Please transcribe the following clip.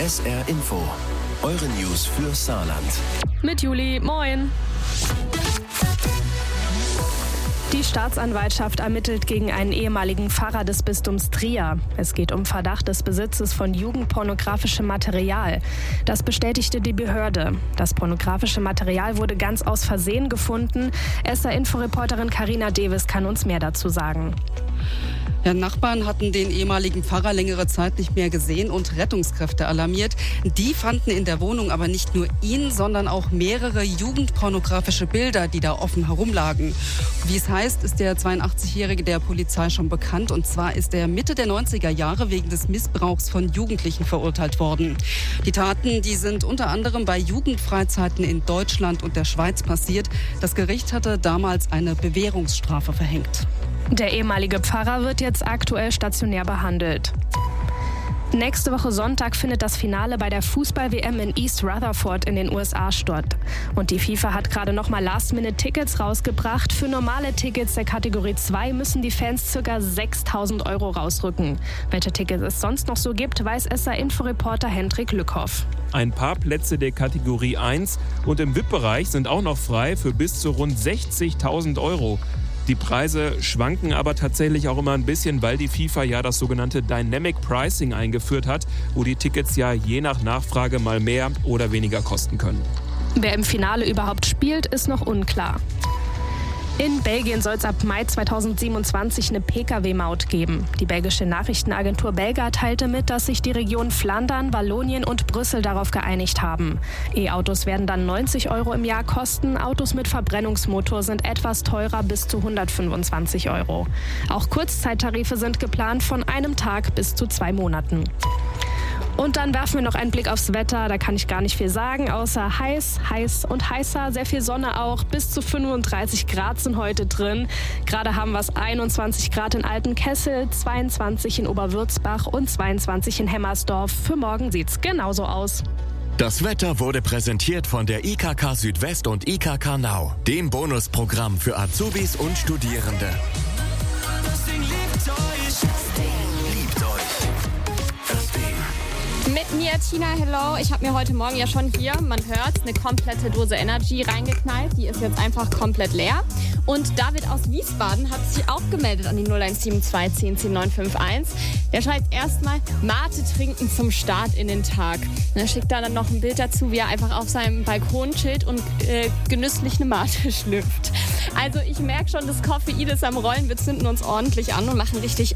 SR Info, eure News für Saarland. Mit Juli, moin. Die Staatsanwaltschaft ermittelt gegen einen ehemaligen Pfarrer des Bistums Trier. Es geht um Verdacht des Besitzes von jugendpornografischem Material. Das bestätigte die Behörde. Das pornografische Material wurde ganz aus Versehen gefunden. SR-Info-Reporterin Carina Davis kann uns mehr dazu sagen. Ja, Nachbarn hatten den ehemaligen Pfarrer längere Zeit nicht mehr gesehen und Rettungskräfte alarmiert. Die fanden in der Wohnung aber nicht nur ihn, sondern auch mehrere jugendpornografische Bilder, die da offen herumlagen. Wie es heißt, ist der 82-Jährige der Polizei schon bekannt. Und zwar ist er Mitte der 90er Jahre wegen des Missbrauchs von Jugendlichen verurteilt worden. Die Taten, die sind unter anderem bei Jugendfreizeiten in Deutschland und der Schweiz passiert. Das Gericht hatte damals eine Bewährungsstrafe verhängt. Der ehemalige Pfarrer wird jetzt aktuell stationär behandelt. Nächste Woche Sonntag findet das Finale bei der Fußball-WM in East Rutherford in den USA statt. Und die FIFA hat gerade nochmal Last-Minute-Tickets rausgebracht. Für normale Tickets der Kategorie 2 müssen die Fans ca. 6.000 € rausrücken. Welche Tickets es sonst noch so gibt, weiß SR-Info-Reporter Hendrik Lückhoff. Ein paar Plätze der Kategorie 1 und im VIP-Bereich sind auch noch frei für bis zu rund 60.000 €. Die Preise schwanken aber tatsächlich auch immer ein bisschen, weil die FIFA ja das sogenannte Dynamic Pricing eingeführt hat, wo die Tickets ja je nach Nachfrage mal mehr oder weniger kosten können. Wer im Finale überhaupt spielt, ist noch unklar. In Belgien soll es ab Mai 2027 eine Pkw-Maut geben. Die belgische Nachrichtenagentur Belga teilte mit, dass sich die Regionen Flandern, Wallonien und Brüssel darauf geeinigt haben. E-Autos werden dann 90 € im Jahr kosten. Autos mit Verbrennungsmotor sind etwas teurer, bis zu 125 €. Auch Kurzzeittarife sind geplant von einem Tag bis zu 2 Monaten. Und dann werfen wir noch einen Blick aufs Wetter. Da kann ich gar nicht viel sagen, außer heiß, heiß und heißer. Sehr viel Sonne auch. Bis zu 35 Grad sind heute drin. Gerade haben wir es 21 Grad in Altenkessel, 22 in Oberwürzbach und 22 in Hemmersdorf. Für morgen sieht's genauso aus. Das Wetter wurde präsentiert von der IKK Südwest und IKK Now, dem Bonusprogramm für Azubis und Studierende. Mit mir, Tina, hello. Ich habe mir heute Morgen ja schon hier, man hört, eine komplette Dose Energy reingeknallt. Die ist jetzt einfach komplett leer. Und David aus Wiesbaden hat sich auch gemeldet an die 0172 10 10 951. Der schreibt erstmal Mate trinken zum Start in den Tag. Und er schickt dann noch ein Bild dazu, wie er einfach auf seinem Balkon chillt und genüsslich eine Mate schlürft. Also ich merke schon, das Koffein ist am Rollen. Wir zünden uns ordentlich an und machen richtig